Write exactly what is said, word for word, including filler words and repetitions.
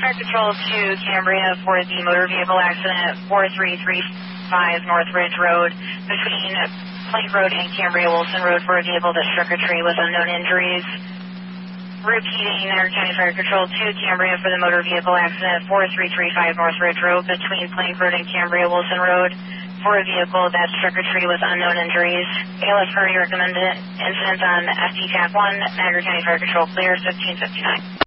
Fire Control to Cambria for the motor vehicle accident, four three three five North Ridge Road, between Plank Road and Cambria Wilson Road for a vehicle that struck a tree with unknown injuries. Repeating, Iron County Fire Control to Cambria for the motor vehicle accident, four three three five North Ridge Road, between Plank Road and Cambria Wilson Road for a vehicle that struck a tree with unknown injuries. A L S Priority recommended incident on F T TAC one, Niagara County Fire Control clear, fifteen fifty-nine.